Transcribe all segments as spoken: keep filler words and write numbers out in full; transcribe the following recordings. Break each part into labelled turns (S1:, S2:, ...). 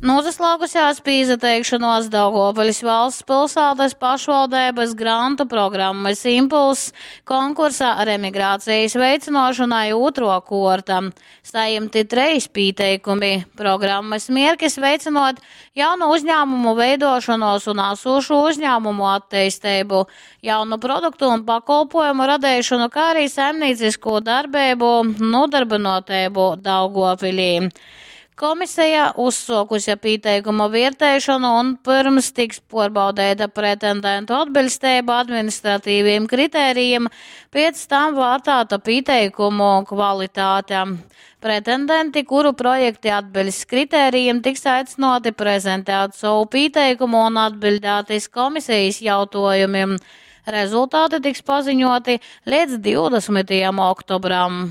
S1: Nozaslaukusies pīzateikšanos Daugavpils valsts pilsētas pašvaldības grantu programmas Impulss konkursā ar emigrācijas veicināšanai otro korta. Saimti treis pīteikumi. Programmas mierkis veicinot jaunu uzņēmumu veidošanos un esošu uzņēmumu attīstību, jaunu produktu un pakalpojumu radīšanu, kā arī saimniecisko darbību, nodarbinotību Daugavpilī. Komisija uzsokusi pieteikumu vērtēšanu un pirms tiks porbaudēta pretendentu atbilstība administratīviem kritērijiem, pēc tam vērtēta pieteikumu kvalitāte. Pretendenti, kuru projekti atbilst kritērijiem, tiks aicināti prezentēt savu pieteikumu un atbildētis komisijas jautājumiem. Rezultāti tiks paziņoti līdz divdesmitajam oktobram.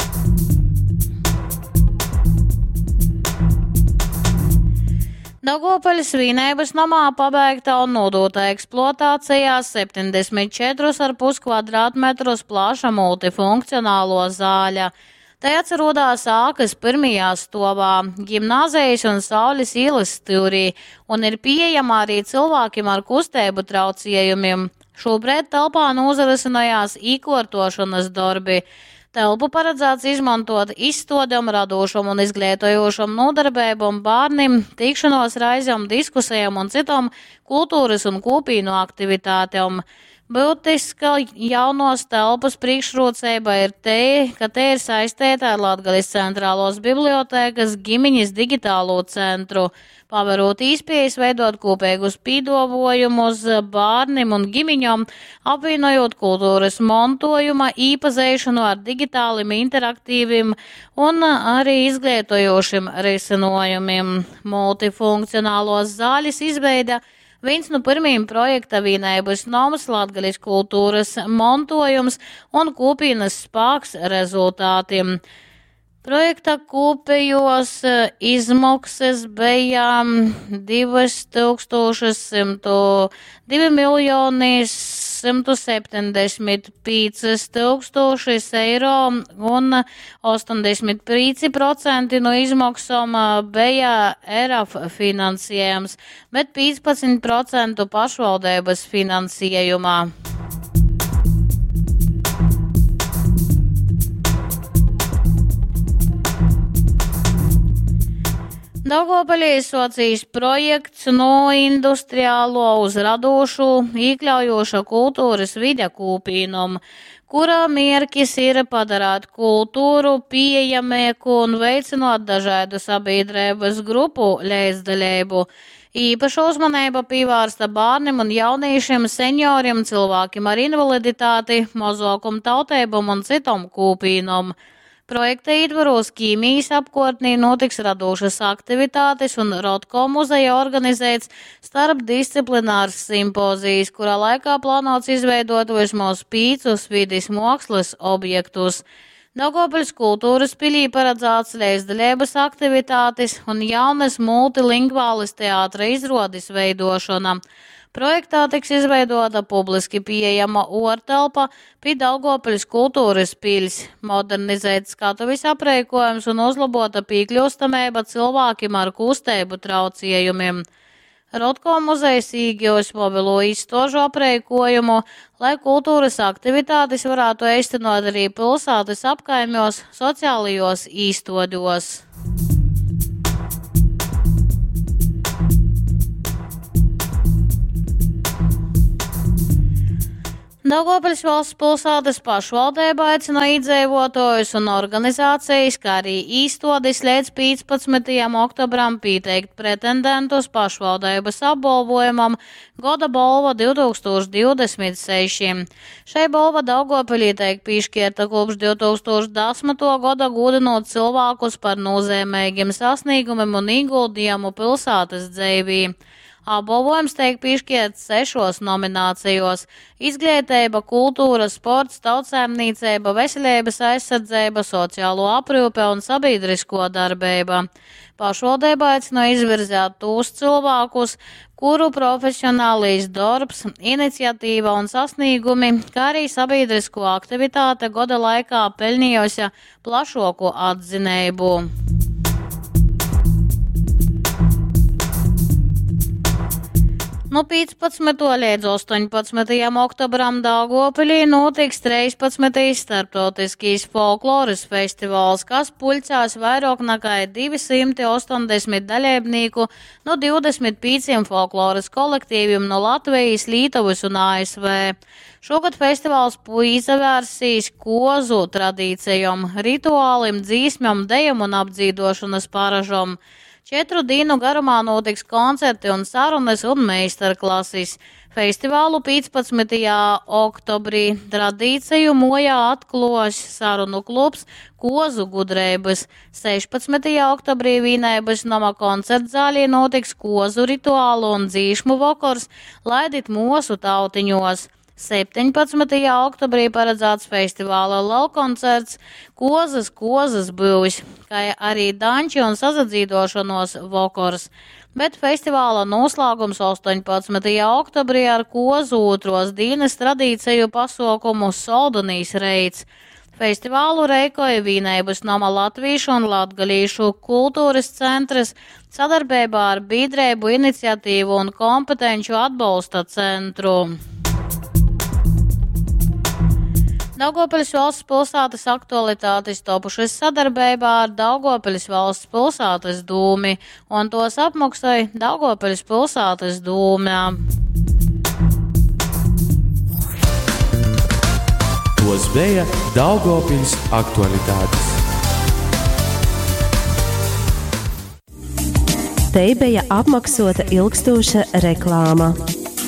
S1: Daugavpils vīnības namā pabeigta un nodota eksploatācijā septiņdesmit četri ar pus kvadrātmetrus plaša multifunkcionālo zāļa. Te atrodas ēkas pirmajā stāvā, gimnāzijas un Saules ielas stūrī, un ir pieejama arī cilvēkiem ar kustību traucējumiem. Šobrīd telpā nozarisinājās īkortošanas darbi. Telpu paredzēts izmantot izstādēm, radošam un izglītojošam nodarbībām, bērniem, tikšanos raizēm, diskusijām un citām kultūras un kopīnu aktivitātēm. Būtiska jaunos telpas priekšrocība ir te, ka te ir saistīta ar Latgales centrālos bibliotēkas ģimeņas digitālo centru, paverot īspējas veidot kopīgus pīdavojumus bērniem un ģimeņam, apvienojot kultūras montojuma īpazēšanu ar digitāliem, interaktīviem un arī izglītojošiem risinājumiem. Multifunkcionālos zāļus izveida viens no pirmajiem projekta vīnības nomas Latgales kultūras montojums un kopienas spēks rezultātiem. Projekta kopējos izmaksas bija divi miljoni simt septiņdesmit pieci tūkstoši eiro un ostoņdesmit pieci procenti no izmaksām bija E R A F finansējums, bet piecpadsmit procenti pašvaldības finansējumā. Daugavpilī socīs projekts no industriālo uz radošu, iekļaujoša kultūras vide kopīnumu, kura mērķis ir padarīt kultūru pieejamāku un veicinot dažādu sabiedrības grupu līdzdalību. Īpaša uzmanība pievērsta bērniem un jauniešiem, senioriem, cilvēkiem ar invaliditāti, mazākumu tautībām un citam kopīnam. Projekta ietvaros ķīmijas apkārtnī notiks radošas aktivitātes un Rotko muzeja organizēts starpdisciplinārs simpozijas, kurā laikā plānots izveidot vismaz piecus vides mākslas objektus. Daugavpils kultūras pilī paredzēts līdzdalības aktivitātes un jaunas multilingvālis teātra izrādes veidošana. Projektā tiks izveidota publiski pieejama ortelpa pie Daugavpils kultūras pils, modernizēts skatuves aprēkojums un uzlabota piekļūstamība cilvēkiem ar kustību traucējumiem. Rotko muzejs īgļos mobilo izstāžu aprēkojumu, lai kultūras aktivitātes varētu īstenot arī pilsētas apkaimjos, sociālajos īstodos. Daugavpils valsts pilsētas pašvaldība aicina iedzīvotājus un organizācijas, kā arī īstotis līdz piecpadsmitajam oktobram pieteikt pretendentus pašvaldības apbalvojumam Goda balva divtūkstoš divdesmit seši. Šai balva Daugavpilī tiek piešķirta kopš divi tūkstoši desmito gada godinot cilvēkus par nozīmīgiem sasniegumiem un ieguldījumu pilsētas dzīvī. Apbalvojums tiek piešķirts sešos nominācijos – izglītība, kultūra, sports, tautsēmniecība, veselības aizsardzība, sociālo aprūpe un sabiedrisko darbība. Pašvaldība aicina izvirzēt tos cilvēkus, kuru profesionālīs darbs, iniciatīva un sasniegumi, kā arī sabiedrisko aktivitāte goda laikā pelnījusi plašāku atzinību. No piecpadsmitajā līdz astoņpadsmitajam oktobram Daugavpilī notiks trīspadsmitais starptautiskais folkloras festivāls, kas pulcās vairāk nekā divsimt ostoņdesmit dalībnieku no divdesmit pieciem folkloras kolektīviem no Latvijas, Lietuvas un A S V. Šogad festivāls izvērsīs kozu tradīcijām, rituālim, dzīsmam, dejam un apdzīdošanas paražam. Četru dienu garumā notiks koncerti un sarunas un meistarklases. Festivālu piecpadsmitajā oktobrī tradīciju mojā atklās sarunu klubs Kozu gudrības. sešpadsmitajā oktobrī Vīnēbas nama koncertzālī notiks kozu rituālu un dzīšmu vakars, laidit mūsu tautiņos. septiņpadsmitajā oktobrī paredzēts festivāla lalkoncerts Kozas kozas būs, kā arī danči un sazadzīdošanos vakars. Bet festivāla noslēgums astoņpadsmitajā oktobrī ar kozu otros dienas tradīciju pasaukumu Soldonīs reids. Festivālu reikoja Vīnēbas nama Latviešu un Latgalīšu kultūras centrs sadarbībā ar biedrību iniciatīvu un kompetenču atbalsta centru. Daugavpils valsts pilsētas aktualitātes topušas sadarbībā ar Daugavpils valsts pilsētas dūmi, un tos apmaksāja Daugavpils pilsētas dūmē.
S2: Tos bija Daugavpils aktualitātes.
S3: Te bija apmaksāta ilgstoša reklāma.